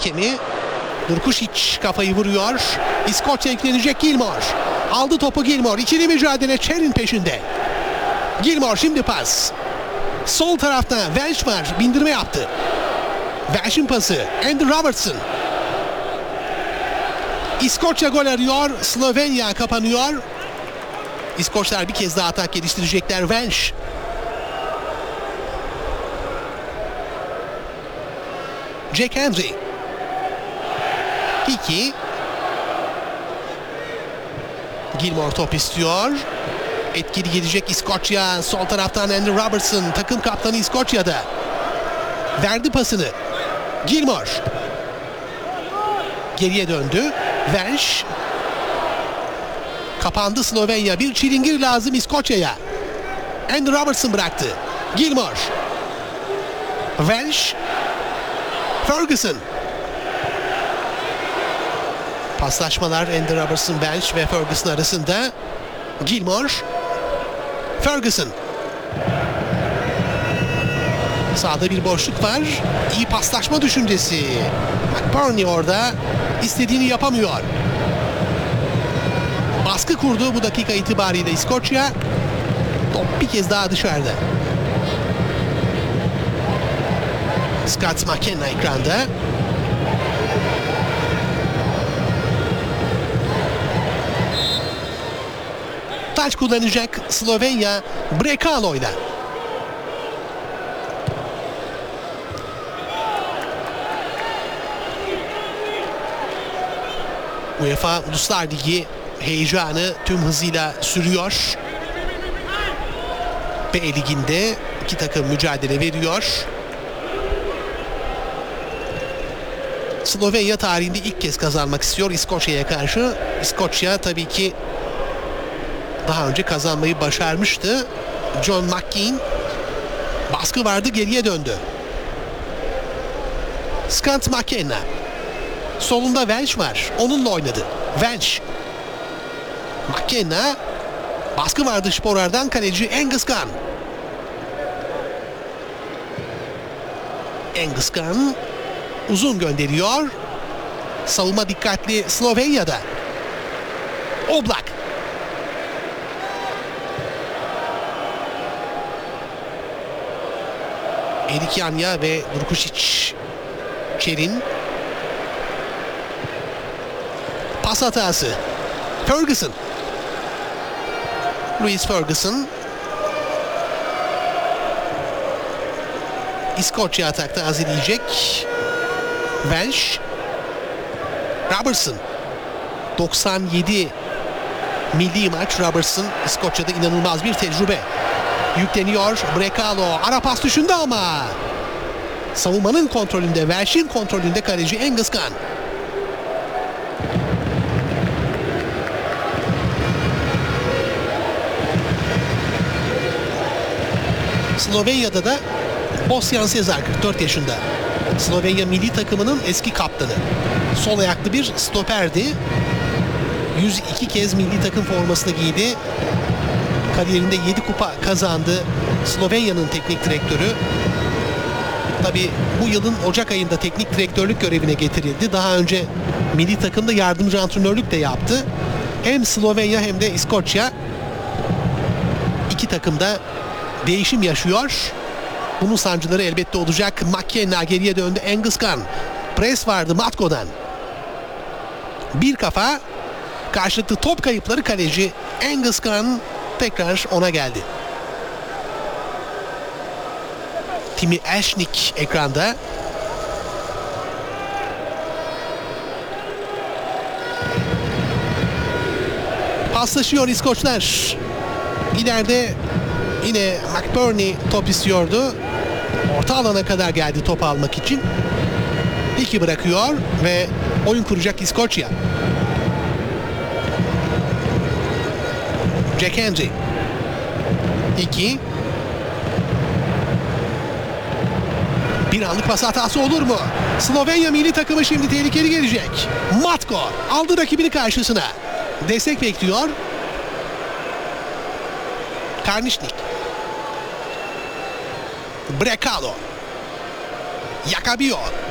hakemi. Durkušić kafayı vuruyor. İskoçya yüklenecek Gilmour. Aldı topu Gilmour. İkili mücadele Çer'in peşinde. Gilmour şimdi pas. Sol tarafta Welsh var. Bindirme yaptı. Welsh'in pası. Andy Robertson. İskoçya gol arıyor. Slovenya kapanıyor. İskoçlar bir kez daha atak geliştirecekler. Welsh. Jack Hendry. 2. Gilmour top istiyor. Etkili gelecek İskoçya. Sol taraftan Andy Robertson. Takım kaptanı İskoçya'da. Verdi pasını. Gilmour. Geriye döndü. Welsh. Kapandı Slovenya. Bir çilingir lazım İskoçya'ya. Andy Robertson bıraktı. Gilmour. Welsh. Ferguson. Paslaşmalar Andy Robertson, Welsh ve Ferguson arasında. Gilmour. Ferguson. Sağda bir boşluk var. İyi paslaşma düşüncesi. McBurney orada istediğini yapamıyor. Baskı kurdu bu dakika itibariyle İskoçya. Top bir kez daha dışarıda. Scott McKenna ekranda. Taç kullanacak Slovenya Brekalo'yla. UEFA Uluslar Ligi heyecanı tüm hızıyla sürüyor. B Ligi'nde iki takım mücadele veriyor. Slovenya tarihinde ilk kez kazanmak istiyor İskoçya'ya karşı. İskoçya tabii ki daha önce kazanmayı başarmıştı. John McKean baskı vardı, geriye döndü. Scott McKenna. Solunda Welsh var. Onunla oynadı. Welsh. McKenna. Baskı vardı Sporar'dan, kaleci Angus Gunn. Angus Gunn uzun gönderiyor. Savunma dikkatli Slovenya'da. Oblak. Erikanya ve Durkušić. Çer'in pas hatası. Ferguson. Louis Ferguson. İskoçya atakta azileyecek. Welsh. Robertson. 97 milli maç Robertson. İskoçya'da inanılmaz bir tecrübe. Yükleniyor. Brekalo. Ara pas düşündü ama. Savunmanın kontrolünde, Welsh'in kontrolünde kaleci Angus Gunn. Slovenya'da da Bosyan Sezer 44 yaşında. Slovenya milli takımının eski kaptanı. Sol ayaklı bir stoperdi. 102 kez milli takım formasını giydi. Kariyerinde 7 kupa kazandı. Slovenya'nın teknik direktörü. Tabii bu yılın Ocak ayında teknik direktörlük görevine getirildi. Daha önce milli takımda yardımcı antrenörlük de yaptı. Hem Slovenya hem de İskoçya iki takımda değişim yaşıyor. Bunun sancıları elbette olacak. McKenna geriye döndü. Angus Gunn. Pres vardı Matko'dan. Bir kafa. Karşılıklı top kayıpları, kaleci Angus Gunn tekrar ona geldi. Timi Ashnik ekranda. Paslaşıyor İskoçlar. İleride yine McBurney top istiyordu. Orta alana kadar geldi topu almak için. İki bırakıyor ve oyun kuracak İskoçya. Jack Hendry. 2. Bir anlık pas hatası olur mu? Slovenya milli takımı şimdi tehlikeli gelecek. Matko aldı rakibini karşısına. Destek bekliyor. Karnišnik. Brekalo. Yakabio.